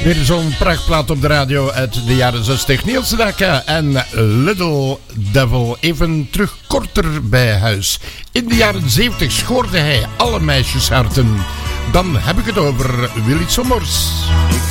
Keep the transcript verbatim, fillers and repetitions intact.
Weer zo'n prachtplaat op de radio uit de jaren zestig. Niels Sedaka en Little Devil. Even terug korter bij huis. In de jaren zeventig schoorde hij alle meisjesharten. Dan heb ik het over Willy Sommers. Ik